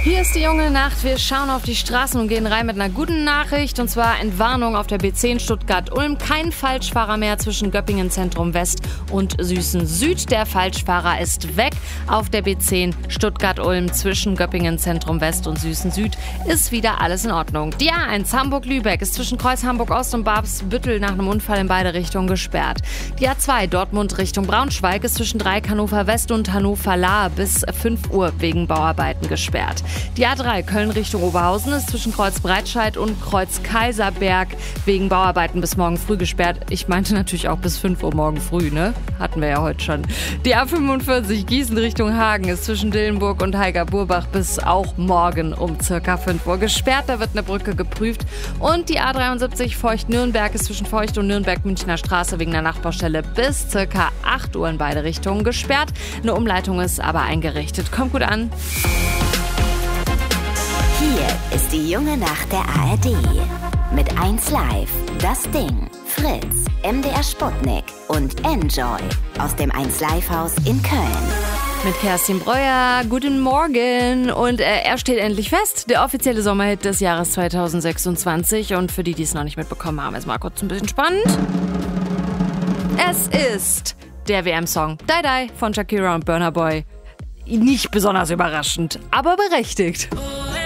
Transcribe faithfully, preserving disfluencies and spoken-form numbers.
Hier ist die junge Nacht. Wir schauen auf die Straßen und gehen rein mit einer guten Nachricht. Und zwar Entwarnung auf der B zehn Stuttgart-Ulm. Kein Falschfahrer mehr zwischen Göppingen Zentrum West und Süßen Süd. Der Falschfahrer ist weg. Auf der B zehn Stuttgart-Ulm zwischen Göppingen Zentrum West und Süßen Süd ist wieder alles in Ordnung. Die A eins Hamburg-Lübeck ist zwischen Kreuz Hamburg-Ost und Babelsbüttel nach einem Unfall in beide Richtungen gesperrt. Die A zwei Dortmund Richtung Braunschweig ist zwischen Dreieck Hannover West und Hannover-Lahr bis fünf Uhr wegen Bauarbeiten gesperrt. Die A drei Köln Richtung Oberhausen ist zwischen Kreuz Breitscheid und Kreuz Kaiserberg wegen Bauarbeiten bis morgen früh gesperrt. Ich meinte natürlich auch bis fünf Uhr morgen früh, ne? Hatten wir ja heute schon. Die A fünfundvierzig Gießen Richtung Hagen ist zwischen Dillenburg und Heiger-Burbach bis auch morgen um circa fünf Uhr gesperrt. Da wird eine Brücke geprüft. Und die A dreiundsiebzig Feucht-Nürnberg ist zwischen Feucht und Nürnberg-Münchner Straße wegen der Nachbaustelle bis circa acht Uhr in beide Richtungen gesperrt. Eine Umleitung ist aber eingerichtet. Kommt gut an. Hier ist die junge Nacht der A R D. Mit eins Live, Das Ding, Fritz, M D R Sputnik und Enjoy aus dem eins Live Haus in Köln. Mit Kerstin Breuer, guten Morgen. Und äh, er steht endlich fest, der offizielle Sommerhit des Jahres zweitausendsechsundzwanzig. Und für die, die es noch nicht mitbekommen haben, ist mal kurz ein bisschen spannend. Es ist der W M-Song Die Die von Shakira und Burna Boy. Nicht besonders überraschend, aber berechtigt.